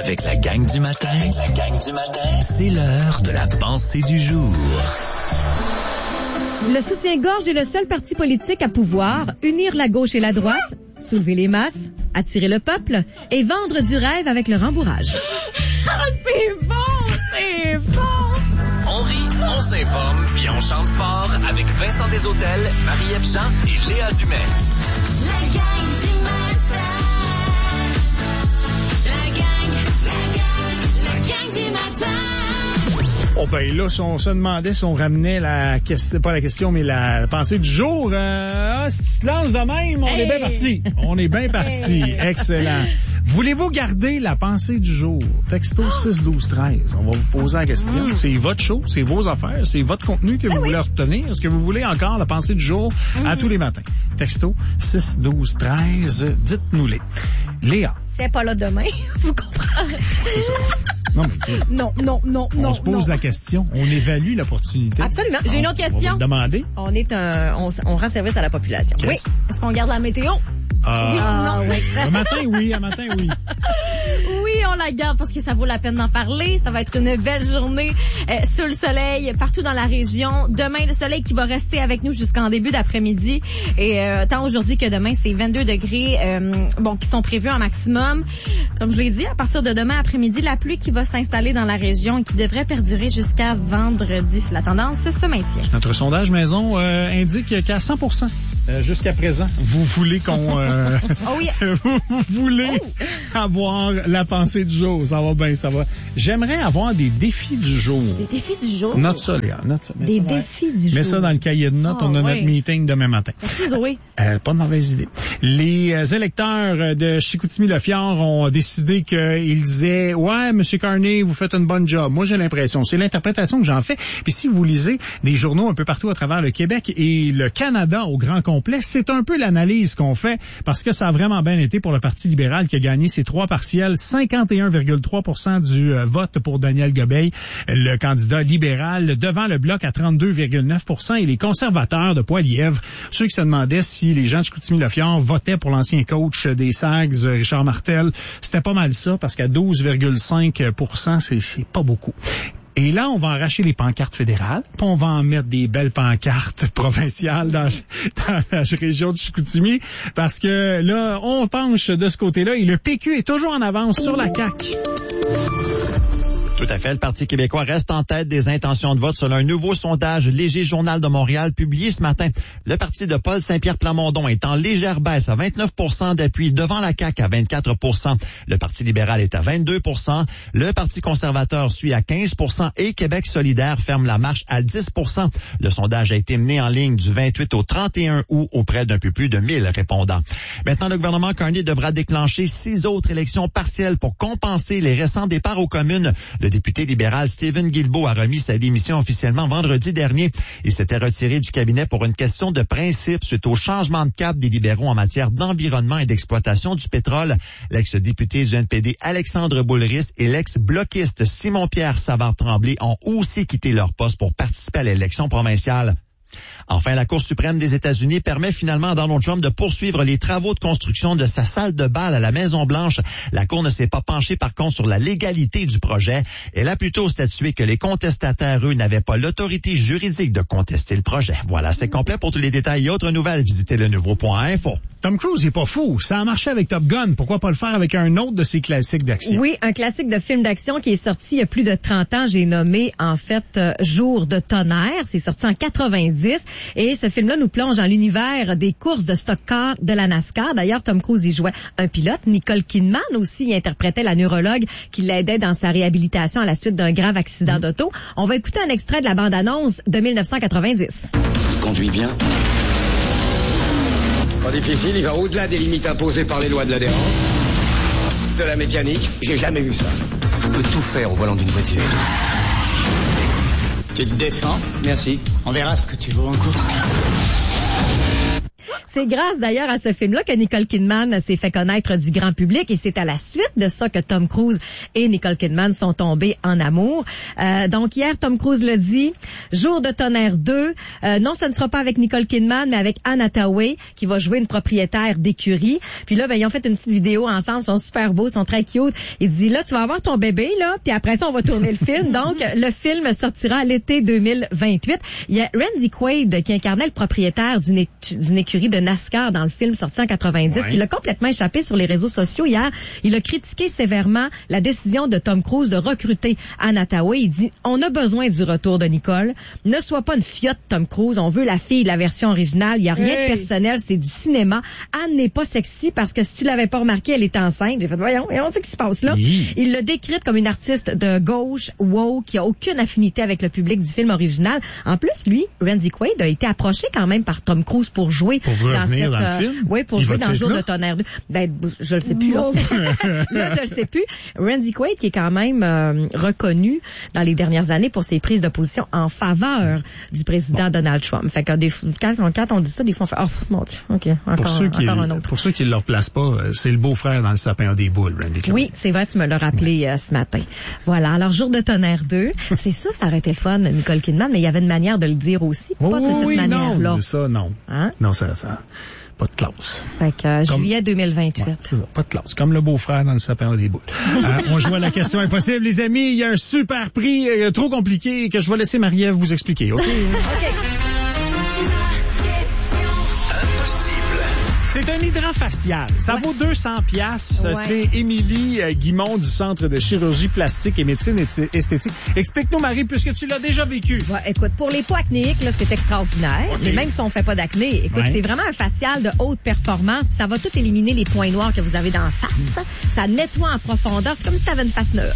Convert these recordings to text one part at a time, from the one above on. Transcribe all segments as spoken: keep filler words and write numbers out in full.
Avec la gang du matin, Avec la gang du matin, c'est l'heure de la pensée du jour. Le soutien-gorge est le seul parti politique à pouvoir unir la gauche et la droite, soulever les masses, attirer le peuple et vendre du rêve avec le rembourrage. Ah, c'est bon, c'est bon! On rit, on s'informe, puis on chante fort avec Vincent Desautels, Marie-Ève Jean et Léa Dumais. La gang du matin. La gang, la gang, la gang du matin. Oh ben là, si on se demandait si on ramenait la question, pas la question, mais la pensée du jour, euh, ah, si tu te lances de même, on hey. est bien parti. On est bien parti. Hey. Excellent. Voulez-vous garder la pensée du jour? Texto oh. six douze treize. On va vous poser la question. Mm. C'est votre show, c'est vos affaires, c'est votre contenu que vous hey voulez oui. retenir. Est-ce que vous voulez encore la pensée du jour mm. à tous les matins? Texto six douze treize. Dites-nous-les. Léa. C'est pas là demain, vous comprenez? C'est ça. Non, mais, non, non, non, on non. On se pose non. la question. On évalue l'opportunité. Absolument. J'ai on, une autre question. On va vous demander. On est un, on, on rend service à la population. Qu'est-ce? Oui. Est-ce qu'on garde la météo? Ah, oui, ah, non. Oui. Un matin, oui. Un matin, oui. Oui, on la garde parce que ça vaut la peine d'en parler. Ça va être une belle journée euh, sous le soleil partout dans la région. Demain, le soleil qui va rester avec nous jusqu'en début d'après-midi. Et euh, tant aujourd'hui que demain, c'est vingt-deux degrés euh, bon, qui sont prévus en maximum. Comme je l'ai dit, à partir de demain après-midi, la pluie qui va s'installer dans la région et qui devrait perdurer jusqu'à vendredi si la tendance se maintient. Notre sondage maison euh, indique qu'à cent pour cent euh, jusqu'à présent, vous voulez qu'on... Euh, oh oui. vous voulez oh. avoir la pensée du jour. Ça va bien, ça va. J'aimerais avoir des défis du jour. Des défis du jour? Note ça, Léa. Note ça. Des ça, défis ouais. du jour. Mets ça dans le cahier de notes. Oh, on a oui. notre meeting demain matin. Merci, Zoé. Euh, pas de mauvaise idée. Les euh, électeurs de Chicoutimi-Le-Fjord ont décidé qu'ils disaient « Ouais, M. Carney, vous faites une bonne job. » Moi, j'ai l'impression. C'est l'interprétation que j'en fais. Puis si vous lisez des journaux un peu partout à travers le Québec et le Canada au grand complet, c'est un peu l'analyse qu'on fait parce que ça a vraiment bien été pour le Parti libéral qui a gagné ses trois partiels. cinquante et un virgule trois pour cent du euh, vote pour Daniel Gobeil, le candidat libéral, devant le Bloc à trente-deux virgule neuf pour cent et les conservateurs de Poilièvre, ceux qui se demandaient si les gens de Chicoutimi-Le-Fjord votaient pour l'ancien coach des Sags, Richard Martel, c'était pas mal ça parce qu'à douze virgule cinq pour cent, c'est, c'est pas beaucoup. Et là, on va arracher les pancartes fédérales, puis on va en mettre des belles pancartes provinciales dans, dans la région de Chicoutimi, parce que là, on penche de ce côté-là et le P Q est toujours en avance sur la C A Q. Tout à fait. Le Parti québécois reste en tête des intentions de vote selon un nouveau sondage Léger Journal de Montréal publié ce matin. Le parti de Paul Saint-Pierre Plamondon est en légère baisse à vingt-neuf pour cent d'appui devant la C A Q à vingt-quatre pour cent. Le Parti libéral est à vingt-deux pour cent. Le Parti conservateur suit à quinze pour cent et Québec solidaire ferme la marche à dix pour cent. Le sondage a été mené en ligne du vingt-huit au trente et un août auprès d'un peu plus de mille répondants. Maintenant, le gouvernement Carney devra déclencher six autres élections partielles pour compenser les récents départs aux communes. Le député libéral Stephen Guilbeault a remis sa démission officiellement vendredi dernier. Il s'était retiré du cabinet pour une question de principe suite au changement de cap des libéraux en matière d'environnement et d'exploitation du pétrole. L'ex-député du N P D Alexandre Boulris et l'ex-bloquiste Simon-Pierre Savard-Tremblay ont aussi quitté leur poste pour participer à l'élection provinciale. Enfin, la Cour suprême des États-Unis permet finalement à Donald Trump de poursuivre les travaux de construction de sa salle de bal à la Maison-Blanche. La Cour ne s'est pas penchée par contre sur la légalité du projet. Elle a plutôt statué que les contestataires, eux, n'avaient pas l'autorité juridique de contester le projet. Voilà, c'est complet. Pour tous les détails et autres nouvelles, visitez le nouveau point info. Tom Cruise n'est pas fou. Ça a marché avec Top Gun. Pourquoi pas le faire avec un autre de ses classiques d'action? Oui, un classique de film d'action qui est sorti il y a plus de trente ans. J'ai nommé, en fait, euh, Jour de tonnerre. C'est sorti en quatre-vingt-dix. Et ce film-là nous plonge dans l'univers des courses de stock car de la NASCAR. D'ailleurs, Tom Cruise y jouait un pilote. Nicole Kidman aussi y interprétait la neurologue qui l'aidait dans sa réhabilitation à la suite d'un grave accident mmh. d'auto. On va écouter un extrait de la bande-annonce de mille neuf cent quatre-vingt-dix. Il conduit bien. Pas difficile, il va au-delà des limites imposées par les lois de l'adhérence. De la mécanique, j'ai jamais vu ça. Je peux tout faire au volant d'une voiture. Tu te défends? Merci. On verra ce que tu vaux en course. C'est grâce d'ailleurs à ce film-là que Nicole Kidman s'est fait connaître du grand public et c'est à la suite de ça que Tom Cruise et Nicole Kidman sont tombés en amour. Euh, donc hier, Tom Cruise l'a dit, Jour de tonnerre deux, euh, non, ce ne sera pas avec Nicole Kidman, mais avec Anne Hathaway qui va jouer une propriétaire d'écurie. Puis là, ben, ils ont fait une petite vidéo ensemble, ils sont super beaux, ils sont très cute. Il dit, là, tu vas avoir ton bébé, là, puis après ça, on va tourner le film. Donc, le film sortira à l'été deux mille vingt-huit. Il y a Randy Quaid qui incarnait le propriétaire d'une, é- d'une écurie de NASCAR dans le film sorti en quatre-vingt-dix. Ouais. Il a complètement échappé sur les réseaux sociaux hier. Il a critiqué sévèrement la décision de Tom Cruise de recruter Anne Hathaway. Il dit, on a besoin du retour de Nicole. Ne sois pas une fiotte, Tom Cruise. On veut la fille de la version originale. Il n'y a rien hey. de personnel. C'est du cinéma. Anne n'est pas sexy parce que si tu l'avais pas remarqué, elle est enceinte. J'ai fait, voyons, voyons ce qui se passe là. Oui. Il l'a décrite comme une artiste de gauche, woke, qui a aucune affinité avec le public du film original. En plus, lui, Randy Quaid, a été approché quand même par Tom Cruise pour jouer pour dans cette, dans le euh, film. Oui, pour il jouer dans Jour de tonnerre deux. Ben, je le sais plus. Là, là je le sais plus. Randy Quaid, qui est quand même euh, reconnu dans les dernières années pour ses prises de position en faveur du président bon. Donald Trump. Fait que des, quand, quand on dit ça, des fois on fait, oh mon Dieu, ok, encore, pour ceux qui encore un autre. Pour ceux qui ne le replacent pas, c'est le beau-frère dans le sapin des boules, Randy Quaid. Oui, c'est vrai, tu me l'as rappelé euh, ce matin. Voilà. Alors, Jour de tonnerre deux, c'est sûr que ça aurait été le fun, Nicole Kidman, mais il y avait une manière de le dire aussi. Oh, pas de cette oui, manière-là. Non, ça, non. Hein? Non, ça, ça, pas de classe. Fait que, euh, Comme... juillet deux mille vingt-huit. Ouais, c'est ça, pas de classe. Comme le beau-frère dans le sapin des boules. euh, on joue à la question impossible, les amis. Il y a un super prix, euh, trop compliqué, que je vais laisser Marie-Ève vous expliquer, OK? OK. C'est un hydrant facial. Ça ouais. vaut deux cents piastres. Ouais. C'est Émilie euh, Guimond du Centre de chirurgie plastique et médecine et esthétique. Explique-nous, Marie, puisque tu l'as déjà vécu. Ouais, écoute, pour les peaux acnéiques, là, c'est extraordinaire. Okay. Mais même si on fait pas d'acné, écoute, ouais. c'est vraiment un facial de haute performance. Ça va tout éliminer les points noirs que vous avez dans la face. Mm. Ça nettoie en profondeur. C'est comme si tu avais une face neuve.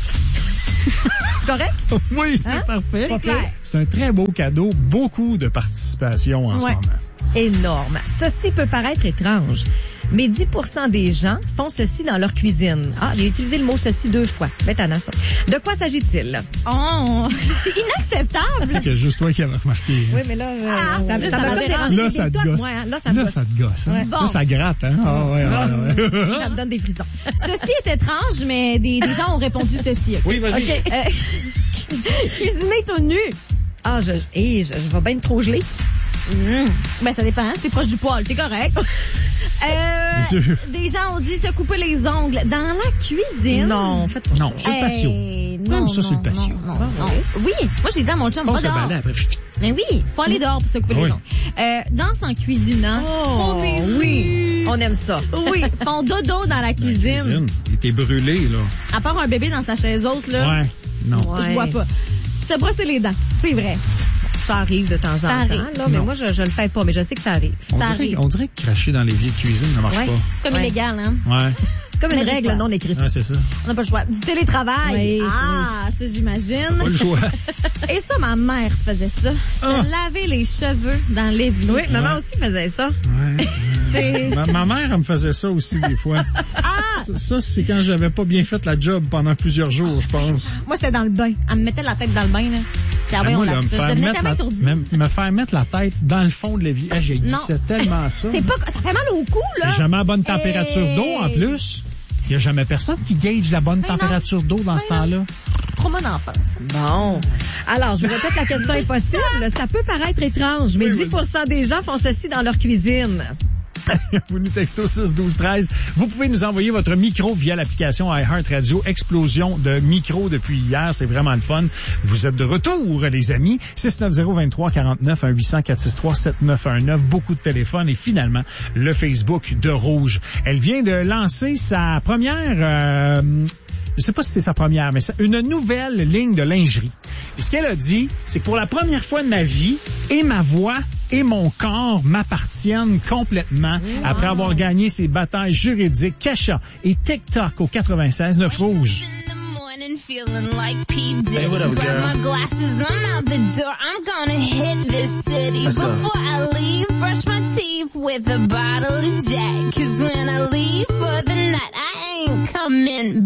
C'est correct? Oui, c'est hein? parfait. C'est clair. C'est un très beau cadeau. Beaucoup de participation en ouais. ce moment. Énorme. Ceci peut paraître étrange, mais dix pour cent des gens font ceci dans leur cuisine. Ah, j'ai utilisé le mot ceci deux fois. Bétana, ça. De quoi s'agit-il? Oh, c'est inacceptable. C'est que juste toi qui avais remarqué. Oui, mais là, euh, ah, ça, là, ça, ça, ça, me là, ça te gosse. Moi, hein, là, ça, là, ça te gosse. Hein? Ouais. Bon. Là, ça gratte. Hein? Ah, ouais, ouais, ouais. Ça me donne des frissons. Ceci est étrange, mais des, des gens ont répondu ceci. Okay? Oui, vas-y. Okay. Euh, cuisiner tout nu. Ah, je, hey, je, je vais bien trop geler. Mmh. Ben, ça dépend. Si t'es proche du poil, t'es correct. Euh, des gens ont dit se couper les ongles dans la cuisine. Non, faites pas. Non, sur le patio. Hey, non, non, ça, sur le patio. Non, non, non. Oui, moi, j'ai dit à mon chum, on va se dehors. balai après. Mais oui, faut aller dehors pour se couper oui. les ongles. Euh, danse en cuisinant. Oh, oui. On aime ça. Oui, font dodo dans la cuisine. La cuisine. Il était brûlé, là. À part un bébé dans sa chaise haute, là. Ouais, non. Ouais. Je vois pas. Se brosser les dents, c'est vrai. Ça arrive de temps en ça temps, là, mais non. moi, je, je le fais pas, mais je sais que ça arrive. On, ça dirait, arrive. on dirait que cracher dans les vieilles cuisines ne marche ouais. pas. C'est comme ouais. illégal, hein? Ouais. C'est comme une règle non écrite. Ouais, c'est ça. On n'a pas le choix. Du télétravail. Oui, ah, oui. Ça, j'imagine. Pas le choix. Et ça, ma mère faisait ça. Se ah. laver les cheveux dans l'évier. Oui, maman ouais. aussi faisait ça. Ouais. c'est... Ma, ma mère, elle me faisait ça aussi des fois. Ah! Ça, ça c'est quand j'avais pas bien fait la job pendant plusieurs jours, je pense. Moi, c'était dans le bain. Elle me mettait la tête dans le bain, là. Puis après, on l'a fait. Je devenais tellement étourdie. Me faire mettre la tête dans le fond de l'évier. Ah, j'ai dit tellement ça. C'est pas, ça fait mal au cou, là. C'est jamais à bonne température hey. d'eau, en plus. Il n'y a jamais personne qui gauge la bonne ben température d'eau dans ben ce temps-là. Trauma d'enfance. Bon. Alors, je vous répète la question impossible. Ça peut paraître étrange, mais oui, dix pour cent des gens font ceci dans leur cuisine. Vous nous textez au six douze treize. Vous pouvez nous envoyer votre micro via l'application iHeartRadio. Explosion de micro depuis hier. C'est vraiment le fun. Vous êtes de retour, les amis. six neuf zéro, vingt-trois quarante-neuf, un huit cents, quatre six trois, sept neuf un neuf. Beaucoup de téléphones et finalement, le Facebook de Rouge. Elle vient de lancer sa première... Euh, je sais pas si c'est sa première, mais c'est une nouvelle ligne de lingerie. Et ce qu'elle a dit, c'est que pour la première fois de ma vie, et ma voix et mon corps m'appartiennent complètement wow. après avoir gagné ces batailles juridiques Kesha et TikTok au quatre-vingt-seize neuf Rouge. Feeling like P. Diddy. Hey, what up, girl? Grab my glasses, I'm out the door. I'm gonna hit this city. Let's Before go. I leave, brush my teeth with a bottle of Jack. Cause when I leave for the night, I ain't coming